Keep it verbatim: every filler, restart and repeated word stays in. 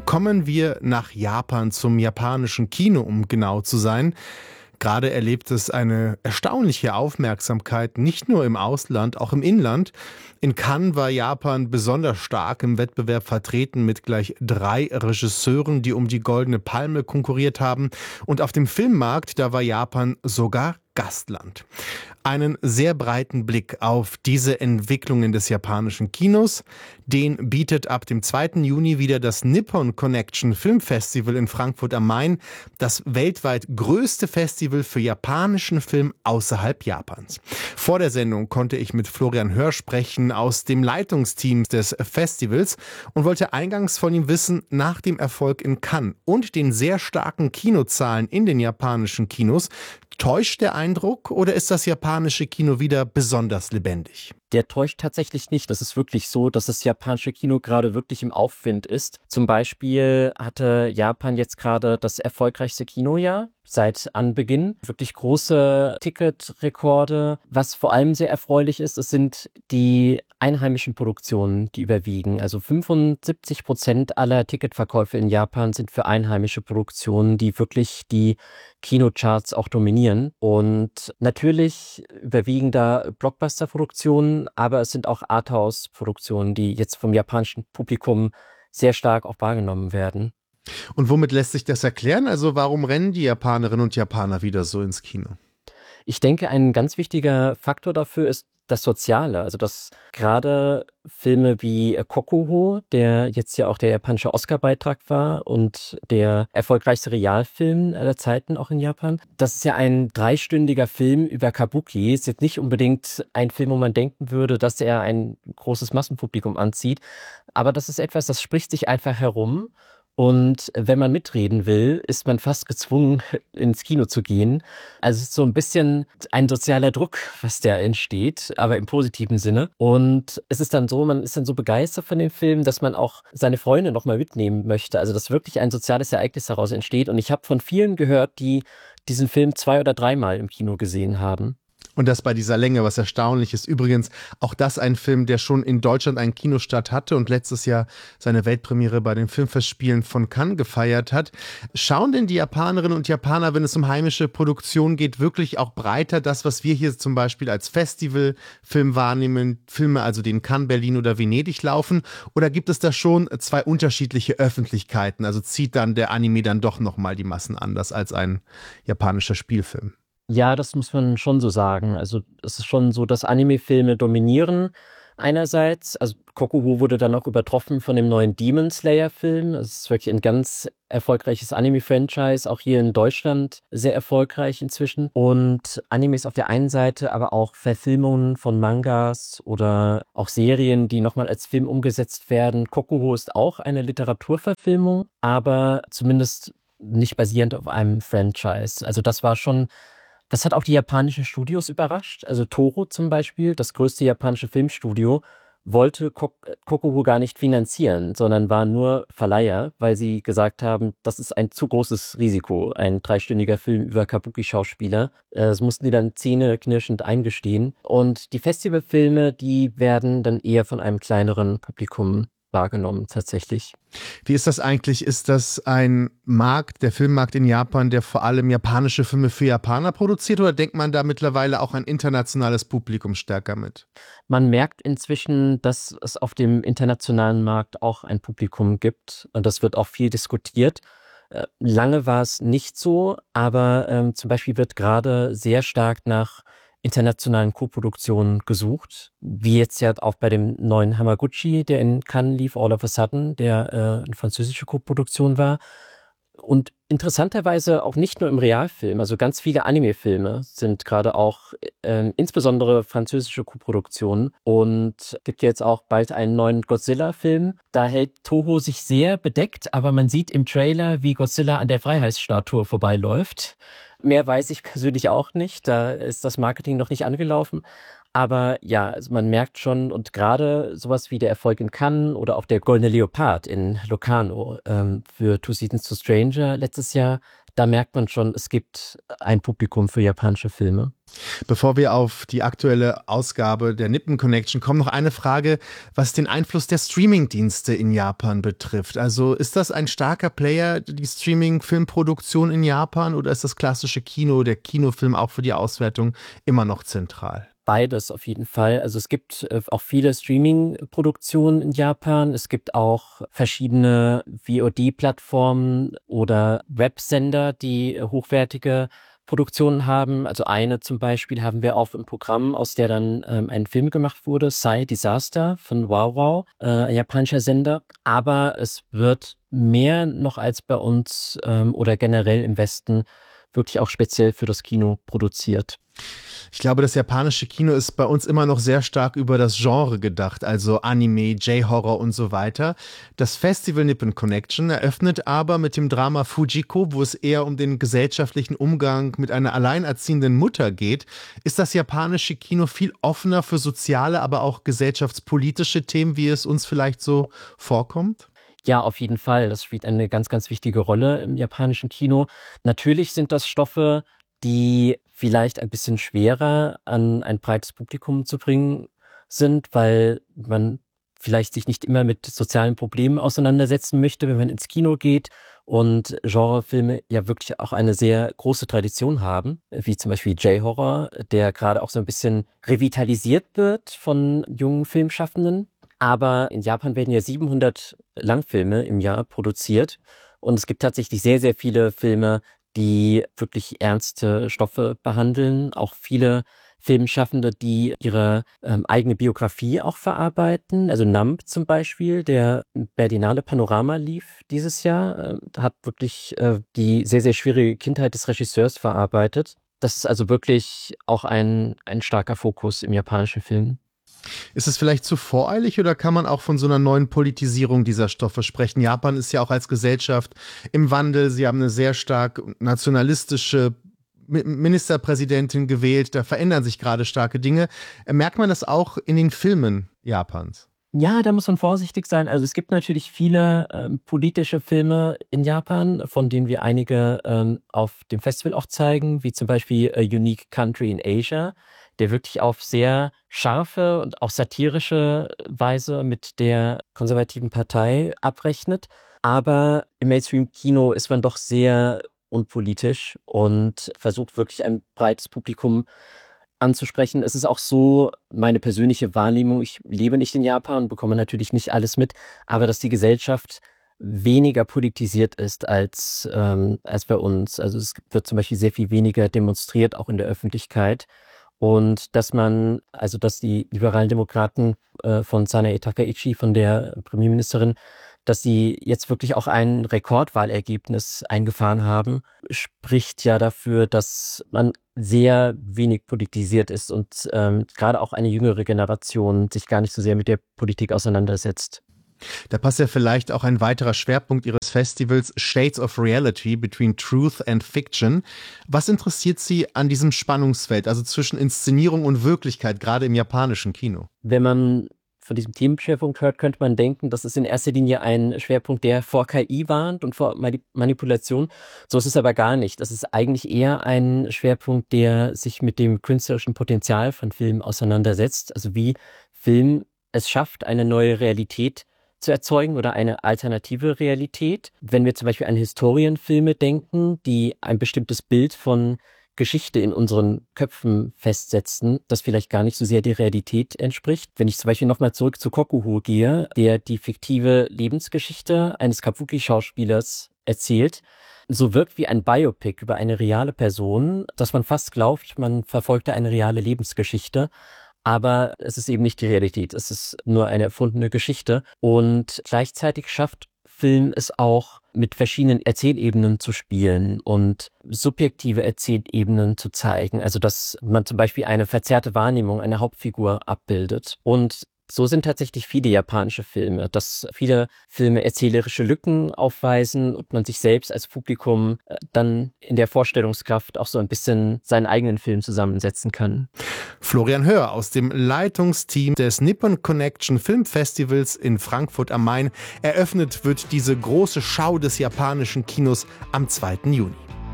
Kommen wir nach Japan, zum japanischen Kino, um genau zu sein. Gerade erlebt es eine erstaunliche Aufmerksamkeit, nicht nur im Ausland, auch im Inland. In Cannes war Japan besonders stark im Wettbewerb vertreten mit gleich drei Regisseuren, die um die Goldene Palme konkurriert haben. Und auf dem Filmmarkt, da war Japan sogar Gastland. Einen sehr breiten Blick auf diese Entwicklungen des japanischen Kinos, den bietet ab dem zweiten Juni wieder das Nippon Connection Filmfestival in Frankfurt am Main, das weltweit größte Festival für japanischen Film außerhalb Japans. Vor der Sendung konnte ich mit Florian Hörr sprechen aus dem Leitungsteam des Festivals und wollte eingangs von ihm wissen, nach dem Erfolg in Cannes und den sehr starken Kinozahlen in den japanischen Kinos, täuscht der Eindruck oder ist das japanische Kino wieder besonders lebendig? Der täuscht tatsächlich nicht. Das ist wirklich so, dass das japanische Kino gerade wirklich im Aufwind ist. Zum Beispiel hatte Japan jetzt gerade das erfolgreichste Kinojahr seit Anbeginn. Wirklich große Ticketrekorde. Was vor allem sehr erfreulich ist, es sind die einheimischen Produktionen, die überwiegen. Also fünfundsiebzig Prozent aller Ticketverkäufe in Japan sind für einheimische Produktionen, die wirklich die Kinocharts auch dominieren. Und natürlich überwiegen da Blockbuster-Produktionen, aber es sind auch Arthouse-Produktionen, die jetzt vom japanischen Publikum sehr stark auch wahrgenommen werden. Und womit lässt sich das erklären? Also warum rennen die Japanerinnen und Japaner wieder so ins Kino? Ich denke, ein ganz wichtiger Faktor dafür ist das Soziale, also dass gerade Filme wie Kokuho, der jetzt ja auch der japanische Oscar-Beitrag war und der erfolgreichste Realfilm aller Zeiten auch in Japan, das ist ja ein dreistündiger Film über Kabuki, ist jetzt nicht unbedingt ein Film, wo man denken würde, dass er ein großes Massenpublikum anzieht, aber das ist etwas, das spricht sich einfach herum. Und wenn man mitreden will, ist man fast gezwungen, ins Kino zu gehen. Also es ist so ein bisschen ein sozialer Druck, was da entsteht, aber im positiven Sinne. Und es ist dann so, man ist dann so begeistert von dem Film, dass man auch seine Freunde nochmal mitnehmen möchte. Also dass wirklich ein soziales Ereignis daraus entsteht. Und ich habe von vielen gehört, die diesen Film zwei- oder dreimal im Kino gesehen haben. Und das bei dieser Länge, was erstaunlich ist. Übrigens, auch das ein Film, der schon in Deutschland einen Kinostart hatte und letztes Jahr seine Weltpremiere bei den Filmfestspielen von Cannes gefeiert hat. Schauen denn die Japanerinnen und Japaner, wenn es um heimische Produktion geht, wirklich auch breiter das, was wir hier zum Beispiel als Festivalfilm wahrnehmen, Filme also, die in Cannes, Berlin oder Venedig laufen? Oder gibt es da schon zwei unterschiedliche Öffentlichkeiten? Also zieht dann der Anime dann doch nochmal die Massen anders als ein japanischer Spielfilm? Ja, das muss man schon so sagen. Also es ist schon so, dass Anime-Filme dominieren einerseits. Also Kokuho wurde dann auch übertroffen von dem neuen Demon Slayer-Film. Es ist wirklich ein ganz erfolgreiches Anime-Franchise, auch hier in Deutschland sehr erfolgreich inzwischen. Und Animes auf der einen Seite, aber auch Verfilmungen von Mangas oder auch Serien, die nochmal als Film umgesetzt werden. Kokuho ist auch eine Literaturverfilmung, aber zumindest nicht basierend auf einem Franchise. Also das war schon Das hat auch die japanischen Studios überrascht. Also Toho zum Beispiel, das größte japanische Filmstudio, wollte Kokuho gar nicht finanzieren, sondern war nur Verleiher, weil sie gesagt haben, das ist ein zu großes Risiko, ein dreistündiger Film über Kabuki-Schauspieler. Das mussten die dann zähneknirschend eingestehen. Und die Festivalfilme, die werden dann eher von einem kleineren Publikum wahrgenommen, tatsächlich. Wie ist das eigentlich? Ist das ein Markt, der Filmmarkt in Japan, der vor allem japanische Filme für Japaner produziert, oder denkt man da mittlerweile auch ein internationales Publikum stärker mit? Man merkt inzwischen, dass es auf dem internationalen Markt auch ein Publikum gibt und das wird auch viel diskutiert. Äh, Lange war es nicht so, aber ähm, zum Beispiel wird gerade sehr stark nach internationalen Koproduktionen gesucht, wie jetzt ja auch bei dem neuen Hamaguchi, der in Cannes lief, All of a Sudden, der äh, eine französische Koproduktion war. Und interessanterweise auch nicht nur im Realfilm, also ganz viele Anime-Filme sind gerade auch äh, insbesondere französische Koproduktionen und gibt jetzt auch bald einen neuen Godzilla-Film. Da hält Toho sich sehr bedeckt, aber man sieht im Trailer, wie Godzilla an der Freiheitsstatue vorbeiläuft. Mehr weiß ich persönlich auch nicht, da ist das Marketing noch nicht angelaufen. Aber ja, also man merkt schon, und gerade sowas wie der Erfolg in Cannes oder auch der Goldene Leopard in Locarno ähm, für Two Seasons to Stranger letztes Jahr, da merkt man schon, es gibt ein Publikum für japanische Filme. Bevor wir auf die aktuelle Ausgabe der Nippon Connection kommen, noch eine Frage, was den Einfluss der Streaming-Dienste in Japan betrifft. Also ist das ein starker Player, die Streaming-Filmproduktion in Japan, oder ist das klassische Kino, der Kinofilm auch für die Auswertung immer noch zentral? Beides auf jeden Fall. Also es gibt äh, auch viele Streaming-Produktionen in Japan. Es gibt auch verschiedene V O D-Plattformen oder Websender, die äh, hochwertige Produktionen haben. Also eine zum Beispiel haben wir auch im Programm, aus der dann ähm, ein Film gemacht wurde, Sai Disaster von Wow Wow, äh, ein japanischer Sender. Aber es wird mehr noch als bei uns ähm, oder generell im Westen wirklich auch speziell für das Kino produziert. Ich glaube, das japanische Kino ist bei uns immer noch sehr stark über das Genre gedacht, also Anime, J-Horror und so weiter. Das Festival Nippon Connection eröffnet aber mit dem Drama Fujiko, wo es eher um den gesellschaftlichen Umgang mit einer alleinerziehenden Mutter geht. Ist das japanische Kino viel offener für soziale, aber auch gesellschaftspolitische Themen, wie es uns vielleicht so vorkommt? Ja, auf jeden Fall. Das spielt eine ganz, ganz wichtige Rolle im japanischen Kino. Natürlich sind das Stoffe, die vielleicht ein bisschen schwerer an ein breites Publikum zu bringen sind, weil man vielleicht sich nicht immer mit sozialen Problemen auseinandersetzen möchte, wenn man ins Kino geht, und Genrefilme ja wirklich auch eine sehr große Tradition haben, wie zum Beispiel J-Horror, der gerade auch so ein bisschen revitalisiert wird von jungen Filmschaffenden. Aber in Japan werden ja siebenhundert Langfilme im Jahr produziert, und es gibt tatsächlich sehr, sehr viele Filme, die wirklich ernste Stoffe behandeln. Auch viele Filmschaffende, die ihre ähm, eigene Biografie auch verarbeiten. Also Numb zum Beispiel, der Berlinale Panorama lief dieses Jahr, äh, hat wirklich äh, die sehr, sehr schwierige Kindheit des Regisseurs verarbeitet. Das ist also wirklich auch ein, ein starker Fokus im japanischen Film. Ist es vielleicht zu voreilig, oder kann man auch von so einer neuen Politisierung dieser Stoffe sprechen? Japan ist ja auch als Gesellschaft im Wandel. Sie haben eine sehr stark nationalistische Ministerpräsidentin gewählt. Da verändern sich gerade starke Dinge. Merkt man das auch in den Filmen Japans? Ja, da muss man vorsichtig sein. Also es gibt natürlich viele ähm, politische Filme in Japan, von denen wir einige ähm, auf dem Festival auch zeigen, wie zum Beispiel A Unique Country in Asia, der wirklich auf sehr scharfe und auch satirische Weise mit der konservativen Partei abrechnet. Aber im Mainstream-Kino ist man doch sehr unpolitisch und versucht wirklich ein breites Publikum anzusprechen. Es ist auch so meine persönliche Wahrnehmung, ich lebe nicht in Japan und bekomme natürlich nicht alles mit, aber dass die Gesellschaft weniger politisiert ist als, ähm, als bei uns. Also es wird zum Beispiel sehr viel weniger demonstriert, auch in der Öffentlichkeit. Und dass man, also dass die liberalen Demokraten äh, von Sanae Takaichi, von der Premierministerin, dass sie jetzt wirklich auch ein Rekordwahlergebnis eingefahren haben, spricht ja dafür, dass man sehr wenig politisiert ist und ähm, gerade auch eine jüngere Generation sich gar nicht so sehr mit der Politik auseinandersetzt. Da passt ja vielleicht auch ein weiterer Schwerpunkt Ihres Festivals, Shades of Reality Between Truth and Fiction. Was interessiert Sie an diesem Spannungsfeld, also zwischen Inszenierung und Wirklichkeit, gerade im japanischen Kino? Wenn man von diesem Themenschwerpunkt hört, könnte man denken, das ist in erster Linie ein Schwerpunkt, der vor K I warnt und vor Manipulation. So ist es aber gar nicht. Das ist eigentlich eher ein Schwerpunkt, der sich mit dem künstlerischen Potenzial von Filmen auseinandersetzt. Also wie Film es schafft, eine neue Realität zu erzeugen oder eine alternative Realität. Wenn wir zum Beispiel an Historienfilme denken, die ein bestimmtes Bild von Geschichte in unseren Köpfen festsetzen, das vielleicht gar nicht so sehr der Realität entspricht. Wenn ich zum Beispiel nochmal zurück zu Kokuho gehe, der die fiktive Lebensgeschichte eines Kabuki-Schauspielers erzählt, so wirkt wie ein Biopic über eine reale Person, dass man fast glaubt, man verfolgte eine reale Lebensgeschichte. Aber es ist eben nicht die Realität, es ist nur eine erfundene Geschichte. Und gleichzeitig schafft Film es auch, mit verschiedenen Erzählebenen zu spielen und subjektive Erzählebenen zu zeigen. Also dass man zum Beispiel eine verzerrte Wahrnehmung einer Hauptfigur abbildet. Und so sind tatsächlich viele japanische Filme, dass viele Filme erzählerische Lücken aufweisen und man sich selbst als Publikum dann in der Vorstellungskraft auch so ein bisschen seinen eigenen Film zusammensetzen kann. Florian Höhr aus dem Leitungsteam des Nippon Connection Filmfestivals in Frankfurt am Main. Eröffnet wird diese große Schau des japanischen Kinos am zweiten Juni.